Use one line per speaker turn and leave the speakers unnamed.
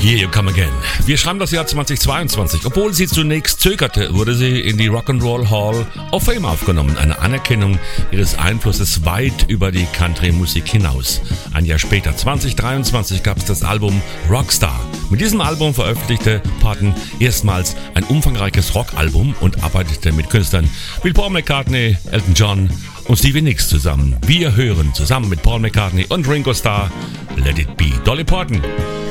Here You Come Again. Wir schreiben das Jahr 2022. Obwohl sie zunächst zögerte, wurde sie in die Rock'n'Roll Hall of Fame aufgenommen. Eine Anerkennung ihres Einflusses weit über die Country-Musik hinaus. Ein Jahr später, 2023, gab es das Album Rockstar. Mit diesem Album veröffentlichte Parton erstmals ein umfangreiches Rockalbum und arbeitete mit Künstlern wie Paul McCartney, Elton John und Stevie Nicks zusammen. Wir hören zusammen mit Paul McCartney und Ringo Starr Let It Be. Dolly Parton.